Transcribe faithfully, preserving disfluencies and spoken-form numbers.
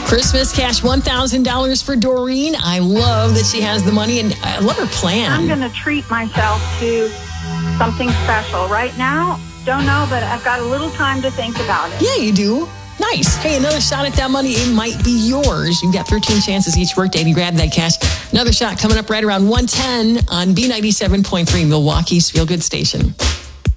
Christmas cash, one thousand dollars for Doreen. I love that she has the money, and I love her plan. I'm going to treat myself to something special. Right now, don't know, but I've got a little time to think about it. Yeah, you do. Nice. Hey, another shot at that money. It might be yours. You've got thirteen chances each workday to grab that cash. Another shot coming up right around one ten on B ninety-seven point three, Milwaukee's Feel Good Station.